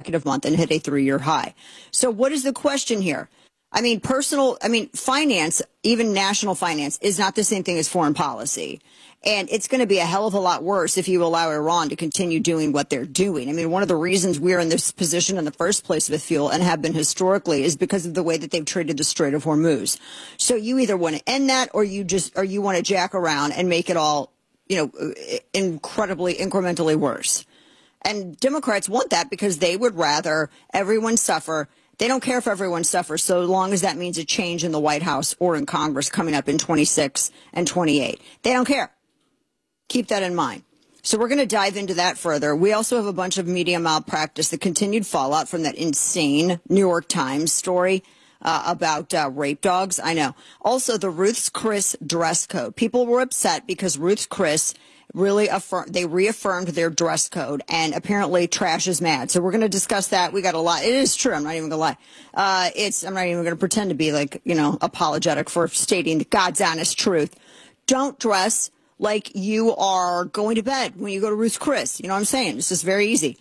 consecutive month and hit a 3-year high. So what is the question here? I mean, finance, even national finance, is not the same thing as foreign policy. And it's going to be a hell of a lot worse if you allow Iran to continue doing what they're doing. I mean, one of the reasons we're in this position in the first place with fuel and have been historically is because of the way that they've treated the Strait of Hormuz. So you either want to end that or you want to jack around and make it all, incrementally worse. And Democrats want that because they would rather everyone suffer. They don't care if everyone suffers so long as that means a change in the White House or in Congress coming up in 26 and 28. They don't care. Keep that in mind. So we're going to dive into that further. We also have a bunch of media malpractice, the continued fallout from that insane New York Times story about rape dogs. I know. Also, the Ruth's Chris dress code. People were upset because Ruth's Chris they reaffirmed their dress code, and apparently trash is mad. So we're going to discuss that. We got a lot. It is true. I'm not even going to lie. I'm not even going to pretend to be apologetic for stating God's honest truth. Don't dress like you are going to bed when you go to Ruth's Chris. You know what I'm saying? It's just very easy.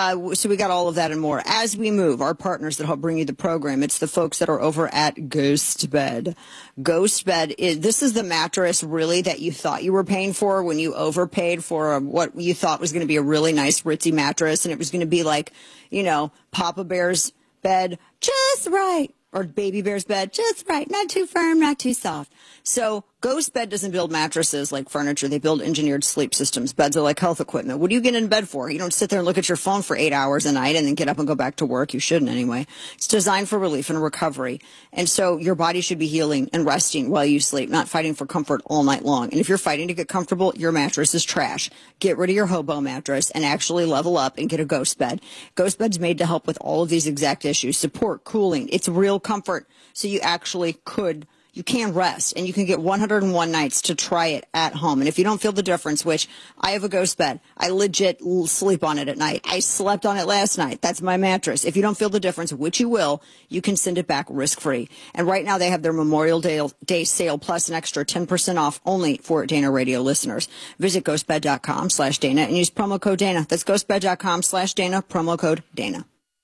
So we got all of that and more. As we move, our partners that help bring you the program, it's the folks that are over at Ghost Bed. Ghost Bed, this is the mattress really that you thought you were paying for when you overpaid for what you thought was going to be a really nice ritzy mattress. And it was going to be like, Papa Bear's bed, just right. Or Baby Bear's bed, just right. Not too firm, not too soft. So Ghost Bed doesn't build mattresses like furniture. They build engineered sleep systems. Beds are like health equipment. What do you get in bed for? You don't sit there and look at your phone for 8 hours a night and then get up and go back to work. You shouldn't anyway. It's designed for relief and recovery. And so your body should be healing and resting while you sleep, not fighting for comfort all night long. And if you're fighting to get comfortable, your mattress is trash. Get rid of your hobo mattress and actually level up and get a Ghost Bed. Ghost Bed's made to help with all of these exact issues. Support, cooling. It's real comfort. So you actually you can rest, and you can get 101 nights to try it at home. And if you don't feel the difference, which I have a Ghost Bed, I legit sleep on it at night. I slept on it last night. That's my mattress. If you don't feel the difference, which you will, you can send it back risk-free. And right now they have their Memorial Day sale plus an extra 10% off only for Dana Radio listeners. Visit ghostbed.com/Dana and use promo code Dana. That's ghostbed.com/Dana, promo code Dana.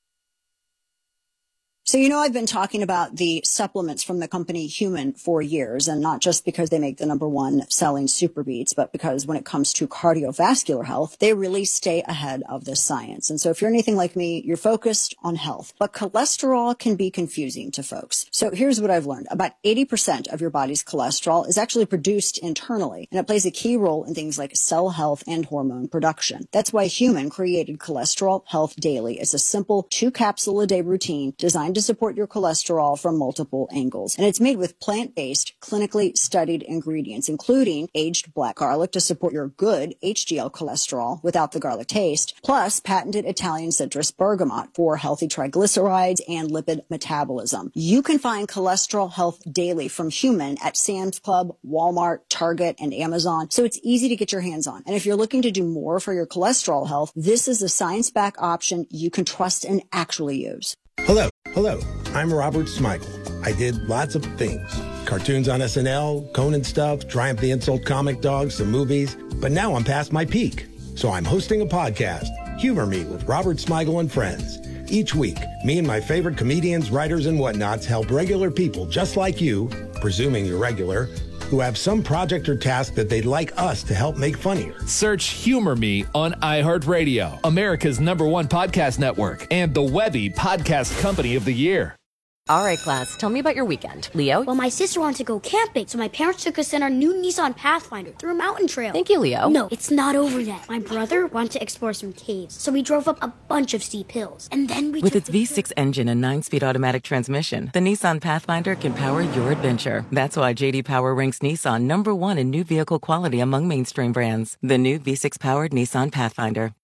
So, I've been talking about the supplements from the company Human for years, and not just because they make the #1 selling Super Beats, but because when it comes to cardiovascular health, they really stay ahead of the science. And so if you're anything like me, you're focused on health, but cholesterol can be confusing to folks. So here's what I've learned. About 80% of your body's cholesterol is actually produced internally, and it plays a key role in things like cell health and hormone production. That's why Human created Cholesterol Health Daily. It's a simple 2-capsule-a-day routine designed to support your cholesterol from multiple angles. And it's made with plant-based, clinically studied ingredients, including aged black garlic to support your good HDL cholesterol without the garlic taste, plus patented Italian citrus bergamot for healthy triglycerides and lipid metabolism. You can find Cholesterol Health Daily from Human at Sam's Club, Walmart, Target, and Amazon, so it's easy to get your hands on. And if you're looking to do more for your cholesterol health, this is a science-backed option you can trust and actually use. Hello, I'm Robert Smigel. I did lots of things. Cartoons on SNL, Conan stuff, Triumph the Insult Comic Dog, some movies. But now I'm past my peak. So I'm hosting a podcast, Humor Me with Robert Smigel and Friends. Each week, me and my favorite comedians, writers, and whatnots help regular people just like you, presuming you're regular, who have some project or task that they'd like us to help make funnier. Search Humor Me on iHeartRadio, America's #1 podcast network, and the Webby Podcast Company of the Year. All right, class, tell me about your weekend. Leo? Well, my sister wanted to go camping, so my parents took us in our new Nissan Pathfinder through a mountain trail. Thank you, Leo. No, it's not over yet. My brother wanted to explore some caves, so we drove up a bunch of steep hills. And then we With its V6 engine and 9-speed automatic transmission, the Nissan Pathfinder can power your adventure. That's why J.D. Power ranks Nissan #1 in new vehicle quality among mainstream brands. The new V6-powered Nissan Pathfinder.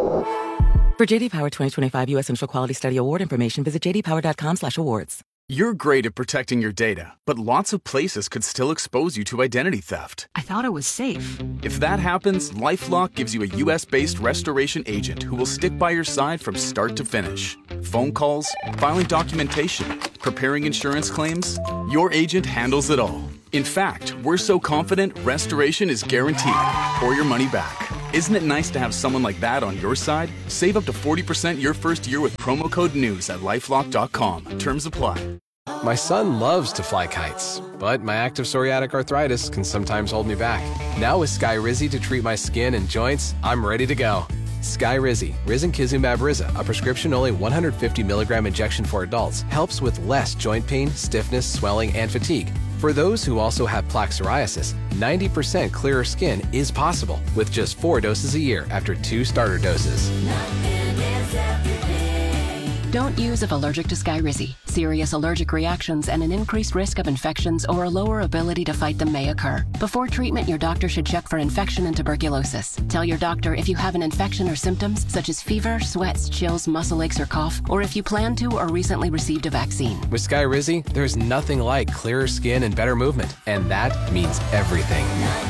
For J.D. Power 2025 U.S. Central Quality Study Award information, visit jdpower.com/awards. You're great at protecting your data, but lots of places could still expose you to identity theft. I thought it was safe. If that happens, LifeLock gives you a U.S.-based restoration agent who will stick by your side from start to finish. Phone calls, filing documentation, preparing insurance claims, your agent handles it all. In fact, we're so confident restoration is guaranteed or your money back. Isn't it nice to have someone like that on your side? Save up to 40% your first year with promo code NEWS at LifeLock.com. Terms apply. My son loves to fly kites, but my active psoriatic arthritis can sometimes hold me back. Now with Skyrizi to treat my skin and joints, I'm ready to go. Skyrizi, risankizumab Riza, a prescription-only 150 milligram injection for adults, helps with less joint pain, stiffness, swelling, and fatigue. For those who also have plaque psoriasis, 90% clearer skin is possible with just 4 doses a year after 2 starter doses. Don't use if allergic to Skyrizi. Serious allergic reactions and an increased risk of infections or a lower ability to fight them may occur. Before treatment, your doctor should check for infection and tuberculosis. Tell your doctor if you have an infection or symptoms such as fever, sweats, chills, muscle aches, or cough, or if you plan to or recently received a vaccine. With Skyrizi, there's nothing like clearer skin and better movement, and that means everything.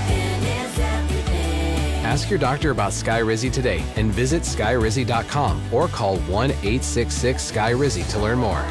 Ask your doctor about Skyrizi today and visit Skyrizi.com or call 1-866-SKYRIZI to learn more.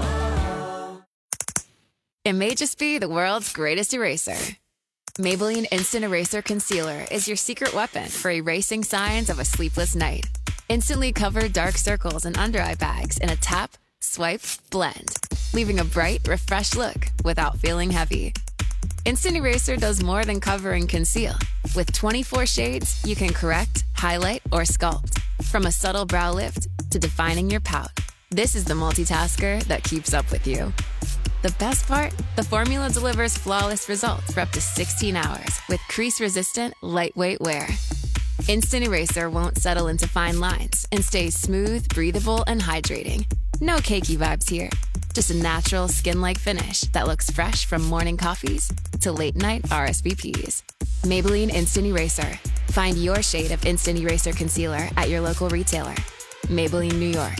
It may just be the world's greatest eraser. Maybelline Instant Eraser Concealer is your secret weapon for erasing signs of a sleepless night. Instantly cover dark circles and under-eye bags in a tap, swipe, blend, leaving a bright, refreshed look without feeling heavy. Instant Eraser does more than cover and conceal. With 24 shades, you can correct, highlight, or sculpt. From a subtle brow lift to defining your pout. This is the multitasker that keeps up with you. The best part? The formula delivers flawless results for up to 16 hours with crease-resistant, lightweight wear. Instant Eraser won't settle into fine lines and stays smooth, breathable, and hydrating. No cakey vibes here. Just a natural skin-like finish that looks fresh from morning coffees to late-night RSVPs. Maybelline Instant Eraser. Find your shade of Instant Eraser Concealer at your local retailer. Maybelline, New York.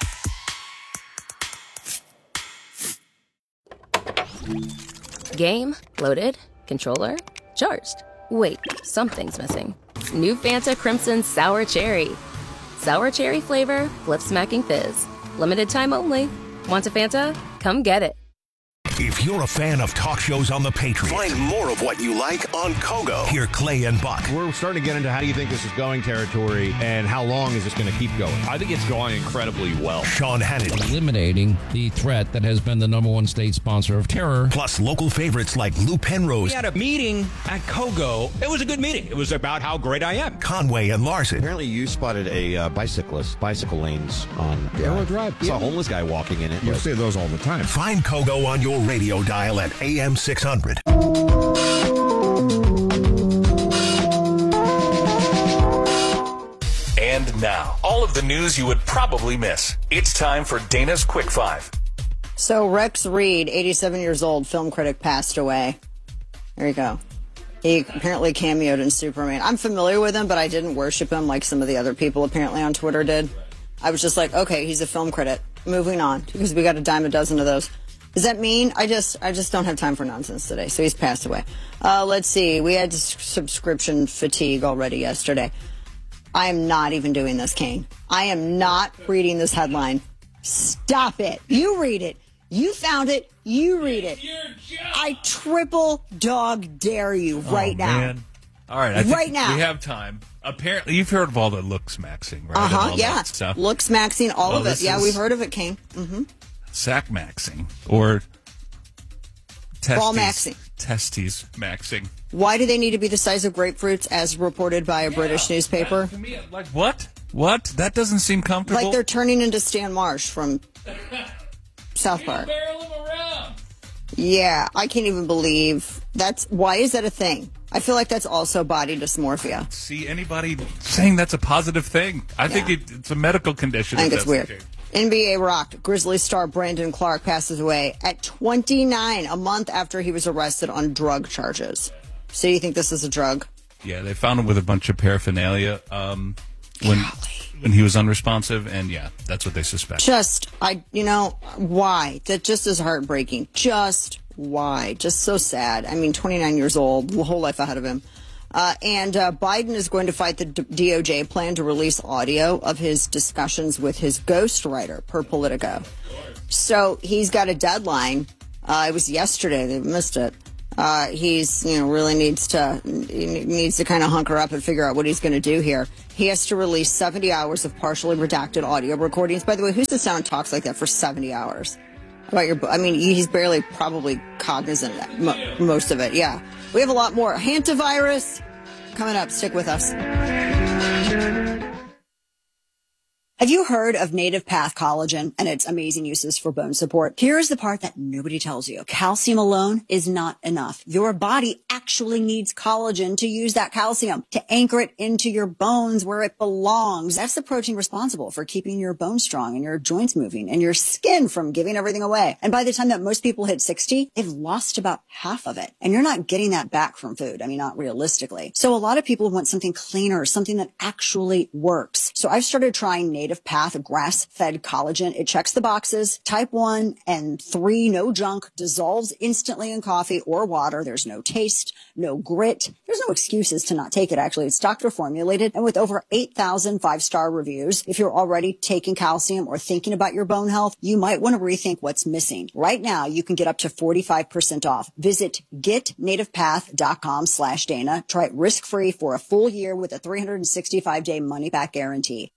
Game, loaded, controller, charged. Wait, something's missing. New Fanta Crimson Sour Cherry. Sour cherry flavor, lip-smacking fizz. Limited time only. Want a Fanta? Come get it. If you're a fan of talk shows on the Patriot, find more of what you like on Kogo. Hear Clay and Buck. We're starting to get into how do you think this is going territory and how long is this going to keep going? I think it's going incredibly well. Sean Hannity. Eliminating the threat that has been the #1 state sponsor of terror. Plus local favorites like Lou Penrose. We had a meeting at Kogo. It was a good meeting. It was about how great I am. Conway and Larson. Apparently you spotted a bicycle lanes on Arrow Drive. Saw a homeless guy walking in it. You see those all the time. Find Kogo on your radio dial at AM 600. And now, all of the news you would probably miss. It's time for Dana's Quick Five. So Rex Reed, 87 years old, film critic, passed away. There you go. He apparently cameoed in Superman. I'm familiar with him, but I didn't worship him like some of the other people apparently on Twitter did. I was just like, okay, he's a film critic. Moving on, because we got a dime a dozen of those. Does that mean I just don't have time for nonsense today? So he's passed away. Let's see. We had subscription fatigue already yesterday. I am not even doing this, Kane. I am not reading this headline. Stop it. You read it. You found it. You read it. I triple dog dare you right now. Man. All right. I think right now. We have time. Apparently, you've heard of all the looks-maxing, right? Yeah. Looks-maxing, all of it. Yeah, we've heard of it, Kane. Mm-hmm. Sack-maxing or ball-maxing. Testes-maxing. Why do they need to be the size of grapefruits as reported by a British newspaper? To me, like, what? What? That doesn't seem comfortable. Like they're turning into Stan Marsh from South Park. Barrel them around. Yeah, I can't even believe that's. Why is that a thing? I feel like that's also body dysmorphia. See anybody saying that's a positive thing? I think it's a medical condition. I think it's weird. NBA rocked. Grizzlies star Brandon Clark passes away at 29, a month after he was arrested on drug charges. So you think this is a drug? Yeah, they found him with a bunch of paraphernalia when he was unresponsive, and yeah, that's what they suspect. Why? That just is heartbreaking. Just why? Just so sad. I mean, 29 years old, the whole life ahead of him. And Biden is going to fight the DOJ plan to release audio of his discussions with his ghostwriter, per Politico. So he's got a deadline. It was yesterday. They missed it. He's, really needs to kind of hunker up and figure out what he's going to do here. He has to release 70 hours of partially redacted audio recordings. By the way, who's the sound talks like that for 70 hours? He's barely probably cognizant of most of it. Yeah. We have a lot more. Hantavirus coming up. Stick with us. Have you heard of Native Path Collagen and its amazing uses for bone support? Here's the part that nobody tells you. Calcium alone is not enough. Your body actually needs collagen to use that calcium, to anchor it into your bones where it belongs. That's the protein responsible for keeping your bones strong and your joints moving and your skin from giving everything away. And by the time that most people hit 60, they've lost about half of it. And you're not getting that back from food. Not realistically. So a lot of people want something cleaner, something that actually works. So I've started trying Native Path grass-fed collagen. It checks the boxes. Type 1 and 3, no junk, dissolves instantly in coffee or water. There's no taste, no grit. There's no excuses to not take it, actually. It's doctor formulated and with over 8,000 5-star reviews. If you're already taking calcium or thinking about your bone health, you might want to rethink what's missing. Right now, you can get up to 45% off. Visit getnativepath.com/Dana. Try it risk-free for a full year with a 365-day money-back guarantee.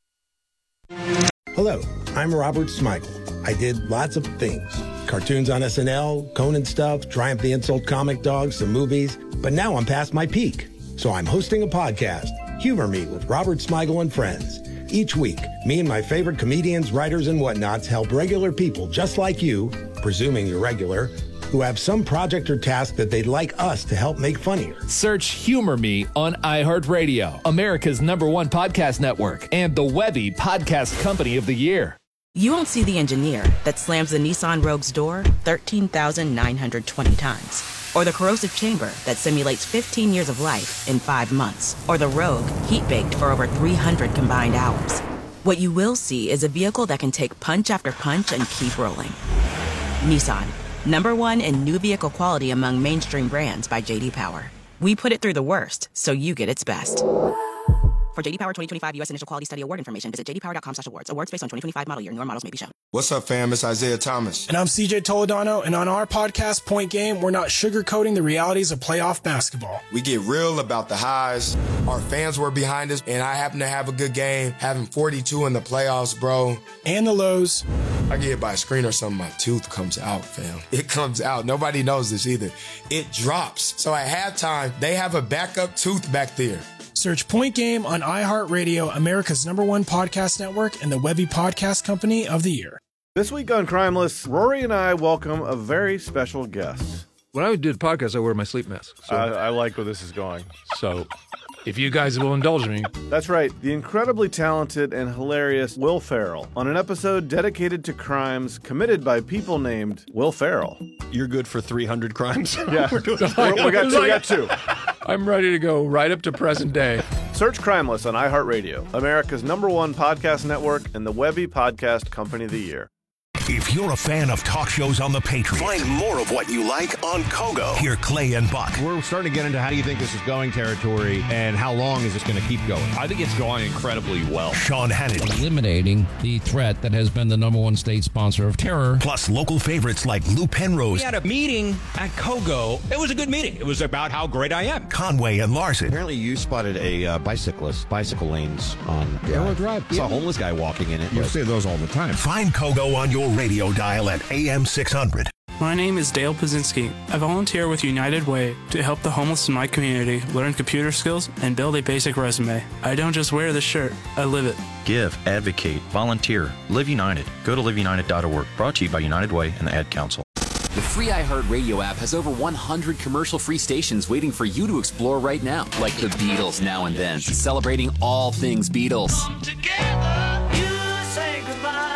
Hello, I'm Robert Smigel. I did lots of things. Cartoons on SNL, Conan stuff, Triumph the Insult Comic Dog, some movies. But now I'm past my peak. So I'm hosting a podcast, Humor Me with Robert Smigel and Friends. Each week, me and my favorite comedians, writers, and whatnots help regular people just like you, presuming you're regular, who have some project or task that they'd like us to help make funnier. Search Humor Me on iHeartRadio, America's #1 podcast network, and the Webby Podcast Company of the Year. You won't see the engineer that slams the Nissan Rogue's door 13,920 times. Or the corrosive chamber that simulates 15 years of life in 5 months. Or the Rogue heat-baked for over 300 combined hours. What you will see is a vehicle that can take punch after punch and keep rolling. Nissan. #1 in new vehicle quality among mainstream brands by J.D. Power. We put it through the worst, so you get its best. For J.D. Power 2025 U.S. Initial Quality Study Award information, visit jdpower.com/awards. Awards based on 2025 model year. Newer models may be shown. What's up, fam? It's Isaiah Thomas. And I'm CJ Toledano, and on our podcast, Point Game, we're not sugarcoating the realities of playoff basketball. We get real about the highs. Our fans were behind us, and I happen to have a good game, having 42 in the playoffs, bro. And the lows. I get hit by a screen or something, my tooth comes out, fam. It comes out. Nobody knows this either. It drops. So at halftime, they have a backup tooth back there. Search Point Game on iHeartRadio, America's #1 podcast network, and the Webby Podcast Company of the Year. This week on Crimeless, Rory and I welcome a very special guest. When I do the podcast, I wear my sleep mask. So. I like where this is going. So, if you guys will indulge me. That's right. The incredibly talented and hilarious Will Ferrell on an episode dedicated to crimes committed by people named Will Ferrell. You're good for 300 crimes? Yeah. we got two. I'm ready to go right up to present day. Search Crimeless on iHeartRadio, America's #1 podcast network, and the Webby Podcast Company of the Year. If you're a fan of talk shows on the Patriot, find more of what you like on Kogo. Hear Clay and Buck. We're starting to get into how do you think this is going territory and how long is this going to keep going. I think it's going incredibly well. Sean Hannity. Eliminating the threat that has been the #1 state sponsor of terror. Plus local favorites like Lou Penrose. We had a meeting at Kogo. It was a good meeting. It was about how great I am. Conway and Larson. Apparently you spotted a bicycle lanes on Railroad Drive. Saw a homeless guy walking in it. You see those all the time. Find Kogo on your radio dial at AM 600. My name is Dale Pazinski. I volunteer with United Way to help the homeless in my community learn computer skills and build a basic resume. I don't just wear the shirt, I live it. Give, advocate, volunteer, Live United. Go to liveunited.org. Brought to you by United Way and the Ad Council. The free iHeartRadio app has over 100 commercial-free stations waiting for you to explore right now. Like the Beatles Now and Then, celebrating all things Beatles. Come together, you say goodbye.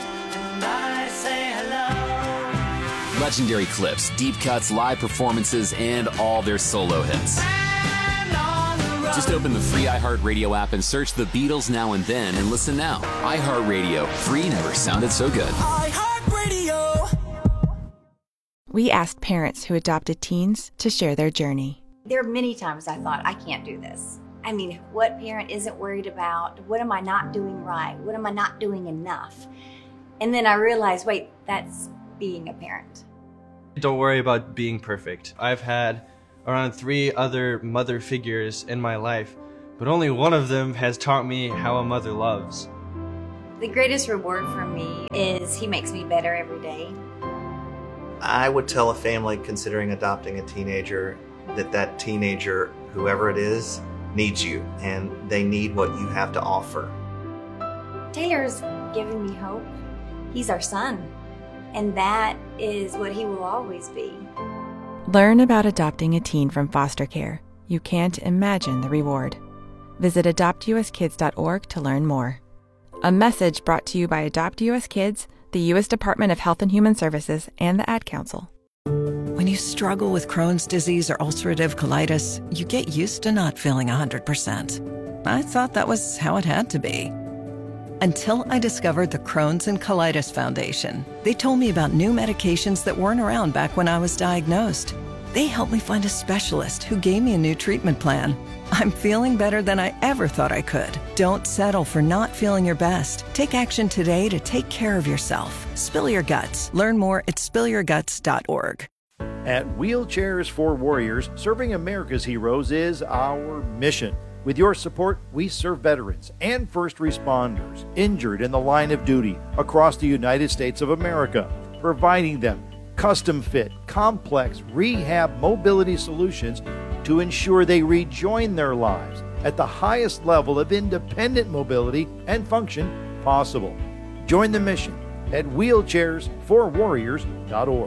Legendary clips, deep cuts, live performances, and all their solo hits. Just open the free iHeartRadio app and search The Beatles Now and Then and listen now. iHeartRadio. Free never sounded so good. iHeartRadio. We asked parents who adopted teens to share their journey. There are many times I thought, I can't do this. I mean, what parent isn't worried about? What am I not doing right? What am I not doing enough? And then I realized, wait, that's being a parent. Don't worry about being perfect. I've had around 3 other mother figures in my life, but only one of them has taught me how a mother loves. The greatest reward for me is he makes me better every day. I would tell a family considering adopting a teenager that teenager, whoever it is, needs you, and they need what you have to offer. Taylor's given me hope. He's our son, and that is what he will always be. Learn about adopting a teen from foster care. You can't imagine the reward. Visit adoptuskids.org to learn more. A message brought to you by Adopt US Kids, the U.S. Department of Health and Human Services, and the Ad Council. When you struggle with Crohn's disease or ulcerative colitis, you get used to not feeling 100%. I thought that was how it had to be. Until I discovered the Crohn's and Colitis Foundation. They told me about new medications that weren't around back when I was diagnosed. They helped me find a specialist who gave me a new treatment plan. I'm feeling better than I ever thought I could. Don't settle for not feeling your best. Take action today to take care of yourself. Spill your guts. Learn more at spillyourguts.org. At Wheelchairs for Warriors, serving America's heroes is our mission. With your support, we serve veterans and first responders injured in the line of duty across the United States of America, providing them custom-fit, complex rehab mobility solutions to ensure they rejoin their lives at the highest level of independent mobility and function possible. Join the mission at wheelchairsforwarriors.org.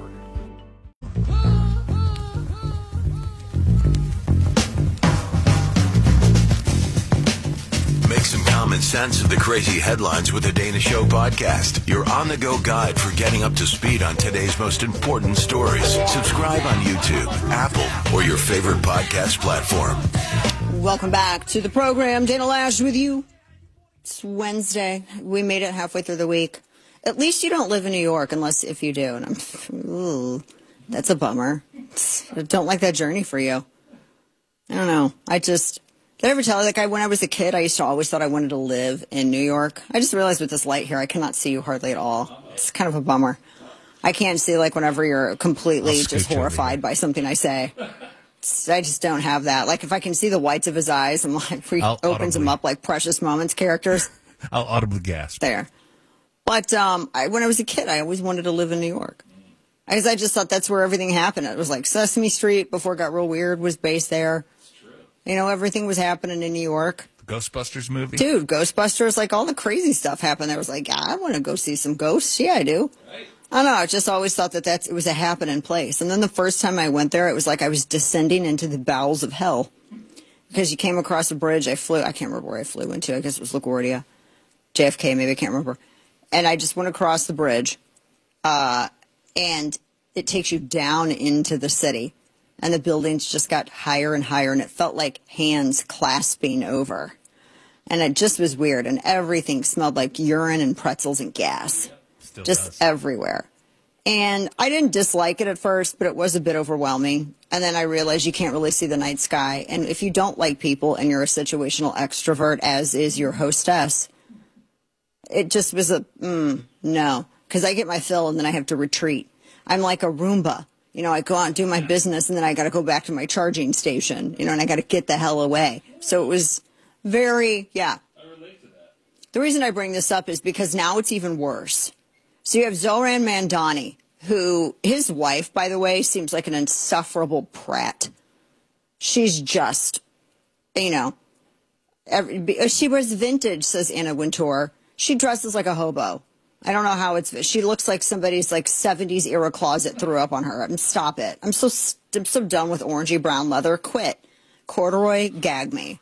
Make some common sense of the crazy headlines with the Dana Show podcast. Your on-the-go guide for getting up to speed on today's most important stories. Subscribe on YouTube, Apple, or your favorite podcast platform. Welcome back to the program. Dana Lash with you. It's Wednesday. We made it halfway through the week. At least you don't live in New York, unless if you do. And that's a bummer. I don't like that journey for you. I don't know. Did I ever tell you, like, when I was a kid, I used to always thought I wanted to live in New York. I just realized with this light here, I cannot see you hardly at all. It's kind of a bummer. I can't see, like, whenever you're completely just horrified by something I say. I just don't have that. Like, if I can see the whites of his eyes, I'm like, he opens them up like Precious Moments characters. I'll audibly gasp. There. But when I was a kid, I always wanted to live in New York. Because I just thought that's where everything happened. It was like Sesame Street, before it got real weird, was based there. You know, everything was happening in New York. The Ghostbusters movie? Dude, Ghostbusters, like all the crazy stuff happened. There was like, yeah, I want to go see some ghosts. Yeah, I do. Right. I don't know. I just always thought that it was a happening place. And then the first time I went there, it was like I was descending into the bowels of hell. Because you came across a bridge. I can't remember where I flew into. I guess it was LaGuardia. JFK, maybe, I can't remember. And I just went across the bridge. And it takes you down into the city. And the buildings just got higher and higher, and it felt like hands clasping over. And it just was weird, and everything smelled like urine and pretzels and gas. Just everywhere. And I didn't dislike it at first, but it was a bit overwhelming. And then I realized you can't really see the night sky. And if you don't like people and you're a situational extrovert, as is your hostess, it just was no. Because I get my fill, and then I have to retreat. I'm like a Roomba. You know, I go out and do my business, and then I got to go back to my charging station, you know, and I got to get the hell away. So it was very, I relate to that. The reason I bring this up is because now it's even worse. So you have Zohran Mamdani, who, his wife, by the way, seems like an insufferable prat. She's just, you know, she wears vintage, says Anna Wintour. She dresses like a hobo. I don't know how she looks like somebody's like 70s era closet threw up on her. I mean, stop it. I'm so done with orangey brown leather. Quit. Corduroy, gag me.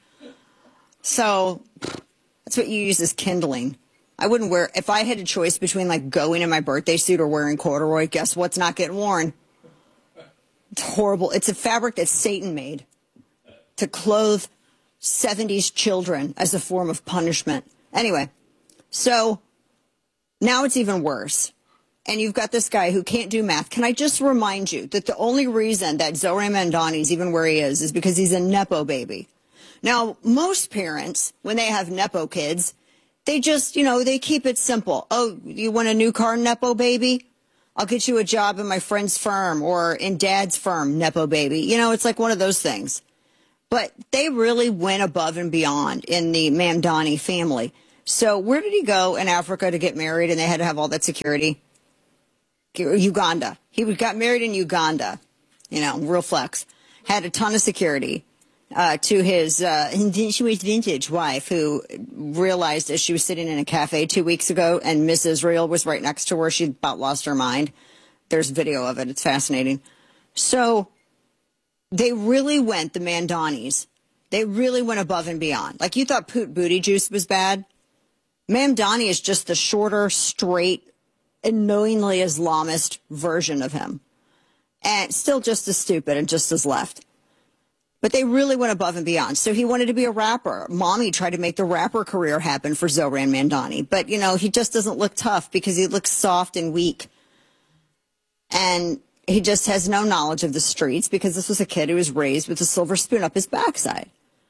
So that's what you use as kindling. I wouldn't wear, if I had a choice between like going in my birthday suit or wearing corduroy, guess what's not getting worn? It's horrible. It's a fabric that Satan made to clothe 70s children as a form of punishment. Anyway, so now it's even worse. And you've got this guy who can't do math. Can I just remind you that the only reason that Zohran Mamdani is even where he is because he's a Nepo baby. Now, most parents, when they have Nepo kids, they just, you know, they keep it simple. Oh, you want a new car, Nepo baby? I'll get you a job in my friend's firm or in dad's firm, Nepo baby. You know, it's like one of those things. But they really went above and beyond in the Mamdani family. So where did he go in Africa to get married and they had to have all that security? Uganda. He got married in Uganda. You know, real flex. Had a ton of security to his vintage wife, who realized as she was sitting in a cafe 2 weeks ago and Miss Israel was right next to her, she about lost her mind. There's video of it. It's fascinating. So they really went, the Mandanis, they really went above and beyond. Like you thought Poot Booty Juice was bad. Mamdani is just the shorter, straight, annoyingly Islamist version of him. And still just as stupid and just as left. But they really went above and beyond. So he wanted to be a rapper. Mommy tried to make the rapper career happen for Zohran Mamdani. But, you know, he just doesn't look tough because he looks soft and weak. And he just has no knowledge of the streets because this was a kid who was raised with a silver spoon up his backside.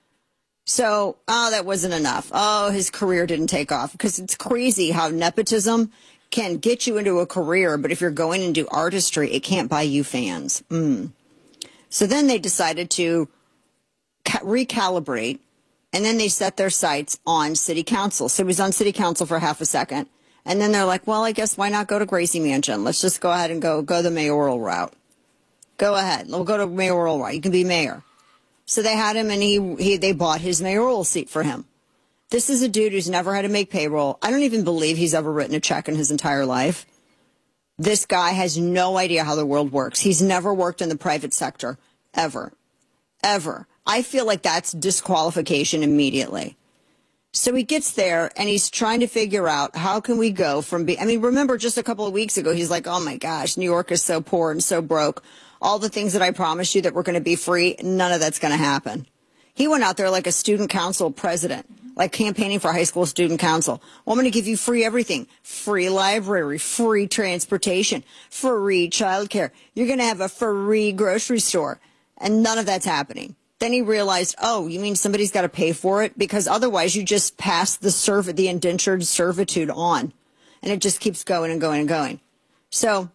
So, that wasn't enough. His career didn't take off because it's crazy how nepotism can get you into a career, but if you're going into artistry, it can't buy you fans. So then they decided to recalibrate, and then they set their sights on city council. So he was on city council for half a second, and then they're like, well, I guess why not go to Gracie Mansion? Let's just go ahead and go the mayoral route. Go ahead. We'll go to mayoral route. You can be mayor. So they had him, and they bought his mayoral seat for him. This is a dude who's never had to make payroll. I don't even believe he's ever written a check in his entire life. This guy has no idea how the world works. He's never worked in the private sector, ever. Ever. I feel like that's disqualification immediately. So he gets there, and he's trying to figure out how can we go from remember just a couple of weeks ago, he's like, oh my gosh, New York is so poor and so broke. All the things that I promised you that were going to be free, none of that's going to happen. He went out there like a student council president, like campaigning for high school student council. Well, I'm going to give you free everything. Free library, free transportation, free childcare. You're going to have a free grocery store. And none of that's happening. Then he realized, oh, you mean somebody's got to pay for it? Because otherwise you just pass the indentured servitude on. And it just keeps going and going and going. So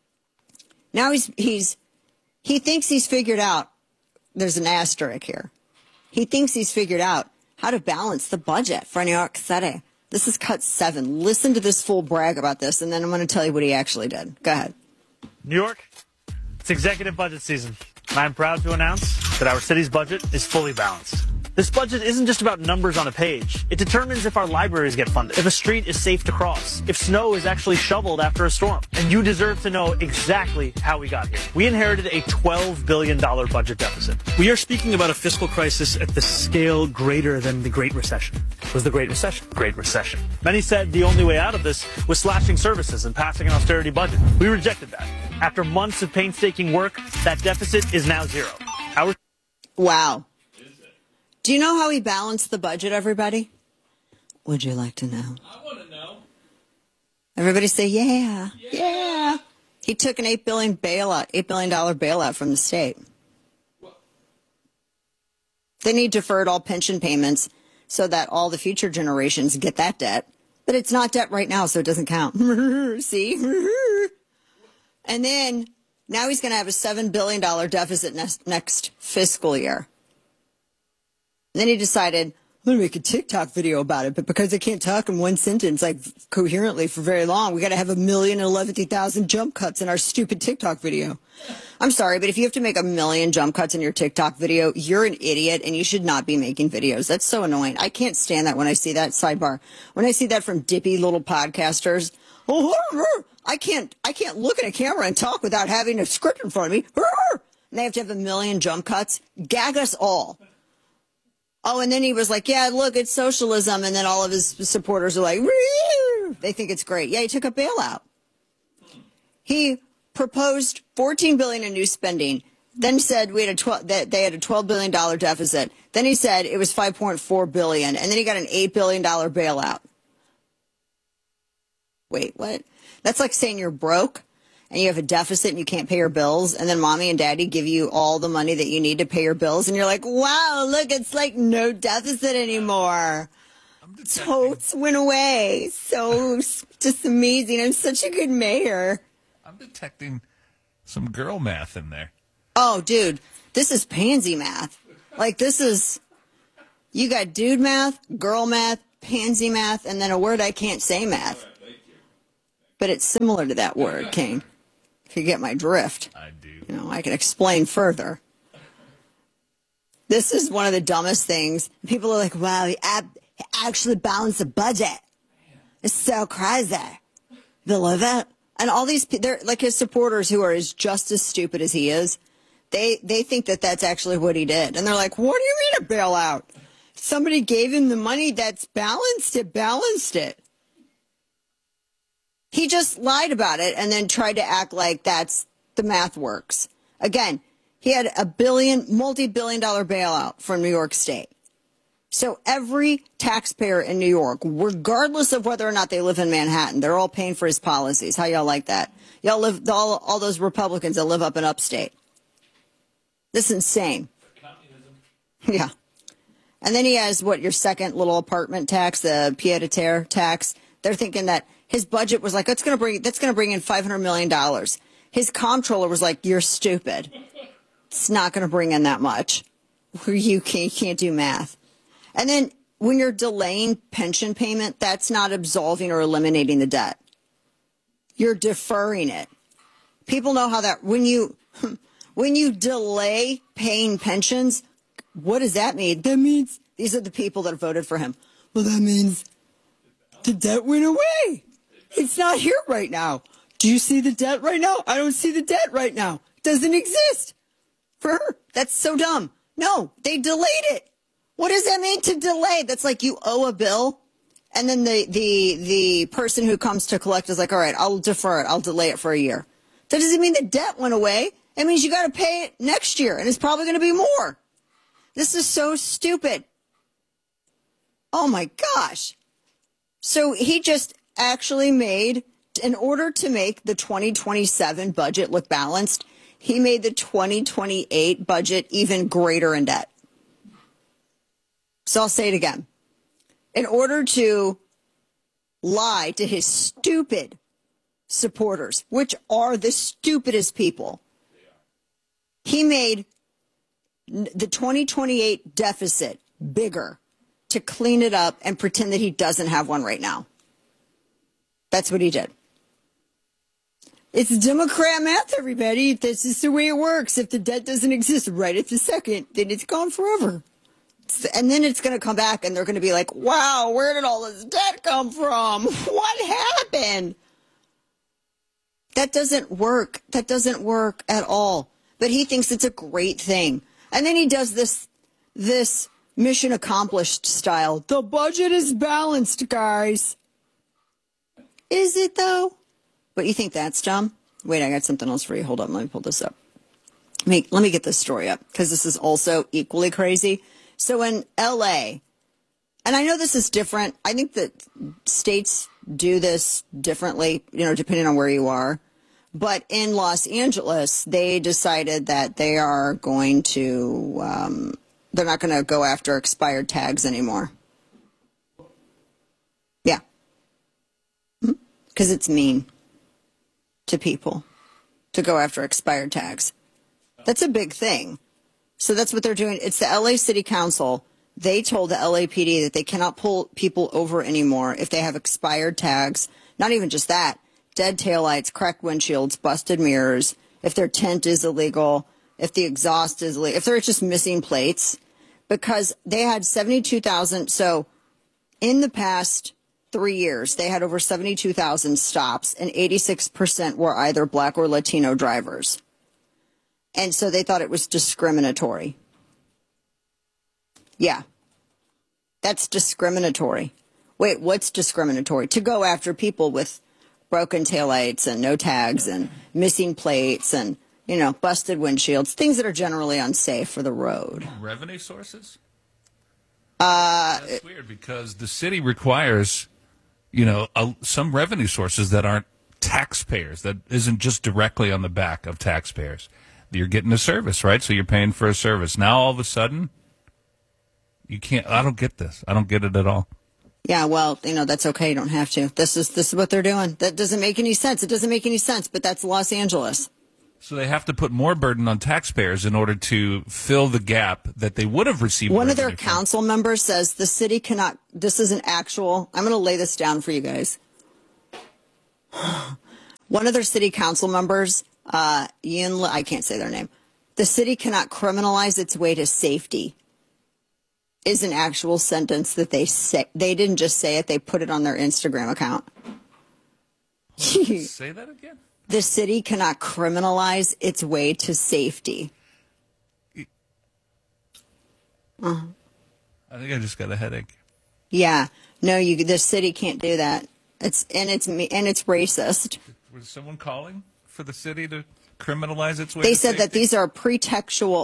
now he thinks he's figured out, there's an asterisk here. He thinks he's figured out how to balance the budget for New York City. This is cut 7. Listen to this fool brag about this, and then I'm going to tell you what he actually did. Go ahead. New York, it's executive budget season, and I'm proud to announce that our city's budget is fully balanced. This budget isn't just about numbers on a page. It determines if our libraries get funded, if a street is safe to cross, if snow is actually shoveled after a storm. And you deserve to know exactly how we got here. We inherited a $12 billion budget deficit. We are speaking about a fiscal crisis at the scale greater than the Great Recession. Was the Great Recession? Great Recession. Many said the only way out of this was slashing services and passing an austerity budget. We rejected that. After months of painstaking work, that deficit is now zero. Wow. Do you know how he balanced the budget, everybody? Would you like to know? I want to know. Everybody say, yeah. He took an $8 billion bailout from the state. Then he deferred all pension payments so that all the future generations get that debt. But it's not debt right now, so it doesn't count. See? And then now he's going to have a $7 billion deficit next fiscal year. And then he decided, I'm going to make a TikTok video about it, but because I can't talk in one sentence, like coherently for very long, we got to have 1,011,000 jump cuts in our stupid TikTok video. I'm sorry, but if you have to make 1 million jump cuts in your TikTok video, you're an idiot and you should not be making videos. That's so annoying. I can't stand that when I see that. Sidebar. When I see that from dippy little podcasters, I can't look at a camera and talk without having a script in front of me. And they have to have 1 million jump cuts. Gag us all. Oh, and then he was like, yeah, look, it's socialism. And then all of his supporters are like, they think it's great. Yeah, he took a bailout. He proposed $14 billion in new spending, then said they had a $12 billion deficit. Then he said it was $5.4 billion, and then he got an $8 billion bailout. Wait, what? That's like saying you're broke and you have a deficit and you can't pay your bills, and then mommy and daddy give you all the money that you need to pay your bills, and you're like, wow, look, it's like no deficit anymore. Totes went away. So just amazing. I'm such a good mayor. I'm detecting some girl math in there. Oh, dude, this is pansy math. Like, this is, you got dude math, girl math, pansy math, and then a word I can't say math. But it's similar to that word, King. If you get my drift. I do. You know, I can explain further. This is one of the dumbest things. People are like, wow, he actually balanced the budget. It's so crazy. Believe it? And all these, they're like his supporters who are just as stupid as he is. They think that that's actually what he did. And they're like, what do you mean a bailout? Somebody gave him the money that's balanced. It balanced it. He just lied about it and then tried to act like that's the math works. Again, he had a multi-billion-dollar bailout from New York State. So every taxpayer in New York, regardless of whether or not they live in Manhattan, they're all paying for his policies. How y'all like that? Y'all live, all those Republicans that live up in upstate. This is insane. Yeah. And then he has, your second little apartment tax, the pied-à-terre tax. They're thinking that his budget was like, that's going to bring in $500 million. His comptroller was like, you're stupid. It's not going to bring in that much. You can't do math. And then when you're delaying pension payment, that's not absolving or eliminating the debt. You're deferring it. People know how that, when you delay paying pensions, what does that mean? That means these are the people that voted for him. Well, that means the debt went away. It's not here right now. Do you see the debt right now? I don't see the debt right now. It doesn't exist. For her, that's so dumb. No, they delayed it. What does that mean to delay? That's like you owe a bill, and then the person who comes to collect is like, all right, I'll defer it. I'll delay it for a year. That doesn't mean the debt went away. It means you got to pay it next year, and it's probably going to be more. This is so stupid. Oh, my gosh. So he just actually made, in order to make the 2027 budget look balanced, he made the 2028 budget even greater in debt. So I'll say it again. In order to lie to his stupid supporters, which are the stupidest people, he made the 2028 deficit bigger to clean it up and pretend that he doesn't have one right now. That's what he did. It's Democrat math, everybody. This is the way it works. If the debt doesn't exist right at the second, then it's gone forever. And then it's going to come back and they're going to be like, wow, where did all this debt come from? What happened? That doesn't work. That doesn't work at all. But he thinks it's a great thing. And then he does this mission accomplished style. The budget is balanced, guys. Is it, though? But you think that's dumb? Wait, I got something else for you. Hold on. Let me pull this up. Let me get this story up because this is also equally crazy. So in L.A., and I know this is different. I think that states do this differently, depending on where you are. But in Los Angeles, they decided that they are going to, they're not going to go after expired tags anymore. Yeah. Because it's mean to people to go after expired tags. That's a big thing. So that's what they're doing. It's the LA City Council. They told the LAPD that they cannot pull people over anymore if they have expired tags. Not even just that. Dead taillights, cracked windshields, busted mirrors, if their tint is illegal, if the exhaust is illegal, if they're just missing plates. Because they had 72,000. So in the past 3 years, they had over 72,000 stops, and 86% were either black or Latino drivers. And so they thought it was discriminatory. Yeah. That's discriminatory. Wait, what's discriminatory? To go after people with broken taillights and no tags and missing plates and, busted windshields, things that are generally unsafe for the road. Revenue sources? That's weird because the city requires, some revenue sources that aren't taxpayers, that isn't just directly on the back of taxpayers. You're getting a service, right? So you're paying for a service. Now all of a sudden, you can't. I don't get this. I don't get it at all. Yeah, well, that's okay. You don't have to. This is what they're doing. That doesn't make any sense. It doesn't make any sense, but that's Los Angeles. So they have to put more burden on taxpayers in order to fill the gap that they would have received. One of their council members says the city cannot, this is an actual, I'm going to lay this down for you guys. One of their city council members, Ian, I can't say their name. The city cannot criminalize its way to safety is an actual sentence that they say. They didn't just say it, they put it on their Instagram account. Say that again? The city cannot criminalize its way to safety. I think I just got a headache. Yeah. No, the city can't do that. It's racist. Was someone calling for the city to criminalize its way They to said safety? that these are pretextual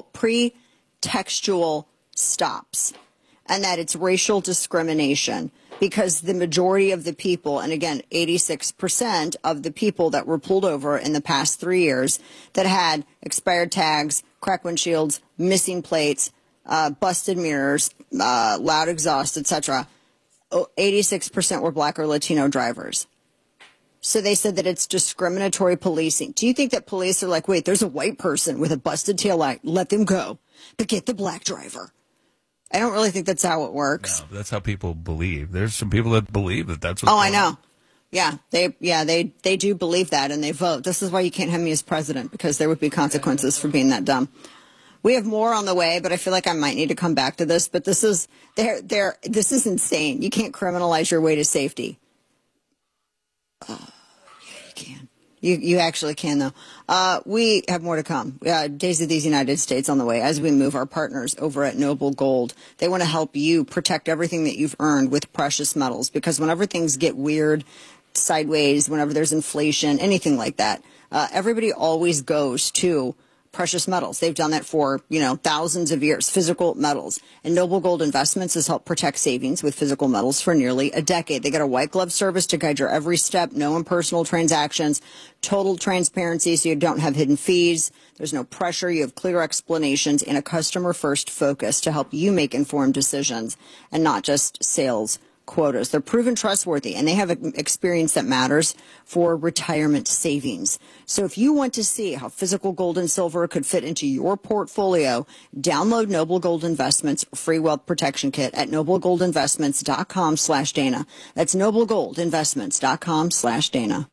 stops and that it's racial discrimination because the majority of the people, and again, 86% of the people that were pulled over in the past 3 years that had expired tags, cracked windshields, missing plates, busted mirrors, loud exhaust, etc., 86% were black or Latino drivers. So they said that it's discriminatory policing. Do you think that police are like, wait, there's a white person with a busted taillight, let them go, but get the black driver? I don't really think that's how it works. No, that's how people believe. There's some people that believe that that's what. Oh, I know. Yeah, they do believe that, and they vote. This is why you can't have me as president, because there would be consequences for being that dumb. We have more on the way, but I feel like I might need to come back to this. But this is this is insane. You can't criminalize your way to safety. Yeah, you can. You actually can, though. We have more to come. Days of these United States on the way as we move our partners over at Noble Gold. They want to help you protect everything that you've earned with precious metals, because whenever things get weird, sideways, whenever there's inflation, anything like that, everybody always goes to precious metals. They've done that for, thousands of years, physical metals. And Noble Gold Investments has helped protect savings with physical metals for nearly a decade. They got a white glove service to guide your every step, no impersonal transactions, total transparency so you don't have hidden fees. There's no pressure. You have clear explanations and a customer-first focus to help you make informed decisions and not just sales quotas. They're proven trustworthy, and they have experience that matters for retirement savings. So if you want to see how physical gold and silver could fit into your portfolio, download Noble Gold Investments free wealth protection kit at noblegoldinvestments.com/Dana. That's noblegoldinvestments.com/Dana.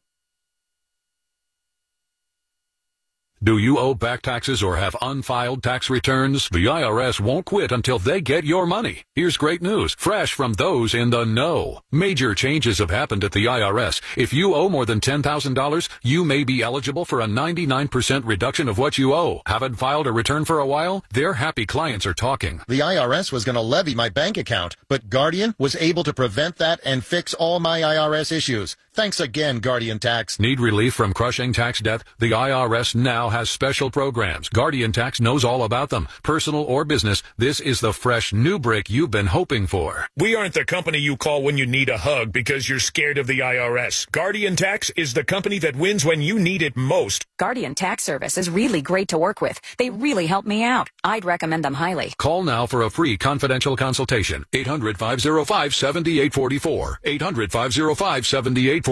Do you owe back taxes or have unfiled tax returns? The IRS won't quit until they get your money. Here's great news, fresh from those in the know. Major changes have happened at the IRS. If you owe more than $10,000, you may be eligible for a 99% reduction of what you owe. Haven't filed a return for a while? Their happy clients are talking. The IRS was going to levy my bank account, but Guardian was able to prevent that and fix all my IRS issues. Thanks again, Guardian Tax. Need relief from crushing tax debt? The IRS now has special programs. Guardian Tax knows all about them. Personal or business, this is the fresh new break you've been hoping for. We aren't the company you call when you need a hug because you're scared of the IRS. Guardian Tax is the company that wins when you need it most. Guardian Tax Service is really great to work with. They really help me out. I'd recommend them highly. Call now for a free confidential consultation. 800-505-7844. 800-505-7844.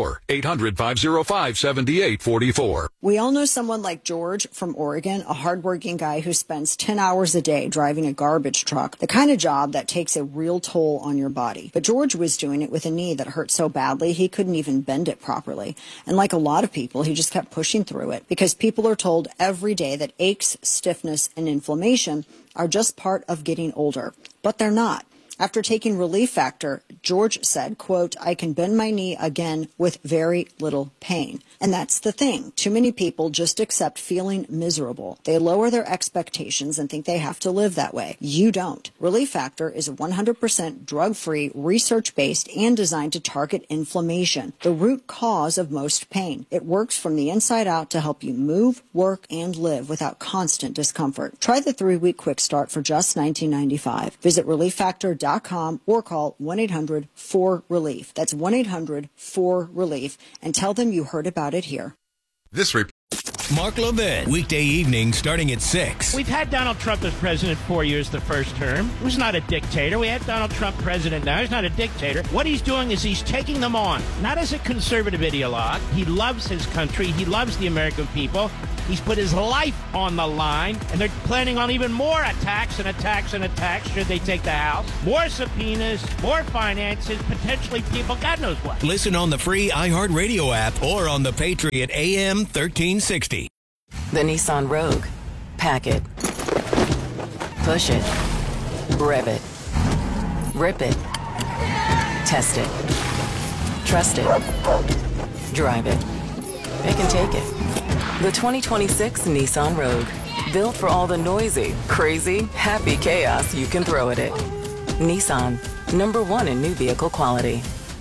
800-505-7844. We all know someone like George from Oregon, a hardworking guy who spends 10 hours a day driving a garbage truck, the kind of job that takes a real toll on your body. But George was doing it with a knee that hurt so badly he couldn't even bend it properly. And like a lot of people, he just kept pushing through it because people are told every day that aches, stiffness, and inflammation are just part of getting older. But they're not. After taking Relief Factor, George said, quote, I can bend my knee again with very little pain. And that's the thing. Too many people just accept feeling miserable. They lower their expectations and think they have to live that way. You don't. Relief Factor is 100% drug-free, research-based, and designed to target inflammation, the root cause of most pain. It works from the inside out to help you move, work, and live without constant discomfort. Try the 3-week quick start for just $19.95. Visit ReliefFactor.com or call 1-800-4RELIEF. That's 1-800-4RELIEF and tell them you heard about it here. This report. Mark Levin, weekday evenings starting at 6. We've had Donald Trump as president 4 years the first term. He was not a dictator. We had Donald Trump president now. He's not a dictator. What he's doing is he's taking them on, not as a conservative ideologue. He loves his country. He loves the American people. He's put his life on the line, and they're planning on even more attacks and attacks and attacks should they take the House. More subpoenas, more finances, potentially people, God knows what. Listen on the free iHeartRadio app or on the Patriot AM 1360. The Nissan Rogue. Pack it. Push it. Rev it. Rip it. Test it. Trust it. Drive it. It can take it. The 2026 Nissan Rogue. Built for all the noisy, crazy, happy chaos you can throw at it. Nissan. #1 in new vehicle quality.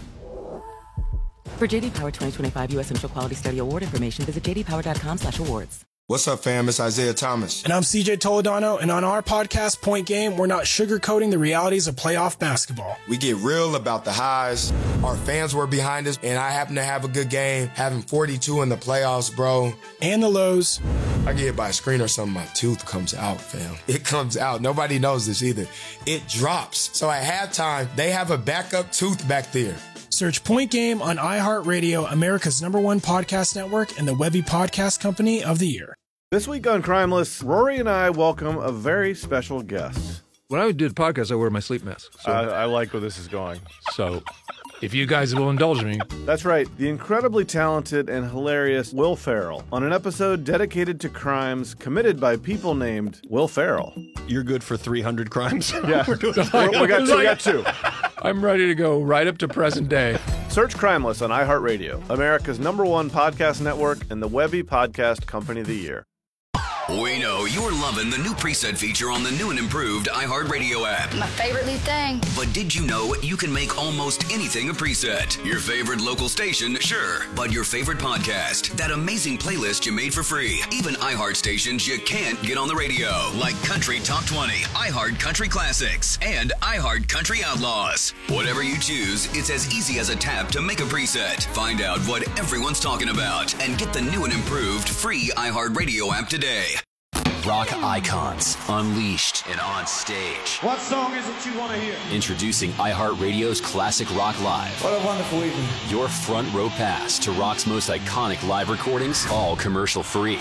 For JD Power 2025 U.S. Initial Quality Study Award information, visit jdpower.com/awards. What's up, fam? It's Isaiah Thomas. And I'm CJ Toledano, and on our podcast, Point Game, we're not sugarcoating the realities of playoff basketball. We get real about the highs. Our fans were behind us, and I happen to have a good game, having 42 in the playoffs, bro. And the lows. I get hit by a screen or something, my tooth comes out, fam. It comes out. Nobody knows this either. It drops. So at halftime, they have a backup tooth back there. Search Point Game on iHeartRadio, America's #1 podcast network, and the Webby Podcast Company of the Year. This week on Crimeless, Rory and I welcome a very special guest. When I do the podcast, I wear my sleep mask. So. I like where this is going. So, if you guys will indulge me. That's right, the incredibly talented and hilarious Will Ferrell on an episode dedicated to crimes committed by people named Will Ferrell. You're good for 300 crimes? Yeah, we got two. I'm ready to go right up to present day. Search Crimeless on iHeartRadio, America's #1 podcast network, and the Webby Podcast Company of the Year. We know you're loving the new preset feature on the new and improved iHeartRadio app. My favorite new thing. But did you know you can make almost anything a preset? Your favorite local station, sure. But your favorite podcast, that amazing playlist you made for free. Even iHeart stations you can't get on the radio, like Country Top 20, iHeart Country Classics, and iHeart Country Outlaws. Whatever you choose, it's as easy as a tap to make a preset. Find out what everyone's talking about and get the new and improved free iHeartRadio app today. Rock icons, unleashed and on stage. What song is it you want to hear? Introducing iHeartRadio's Classic Rock Live. What a wonderful evening. Your front row pass to rock's most iconic live recordings, all commercial free.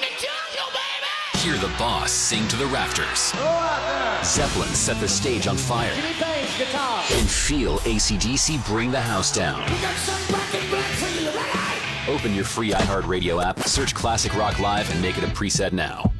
Hear the Boss sing to the rafters. Go out there. Zeppelin set the stage on fire. Jimmy Page, guitar. And feel AC/DC bring the house down. We got some rock and black for you, ready? Open your free iHeartRadio app, search Classic Rock Live, and make it a preset now.